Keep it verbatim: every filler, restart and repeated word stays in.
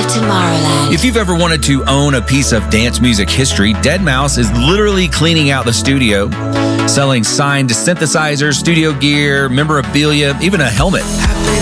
of Tomorrowland. If you've ever wanted to own a piece of dance music history, deadmau five is literally cleaning out the studio, selling signed synthesizers, studio gear, memorabilia, even a helmet.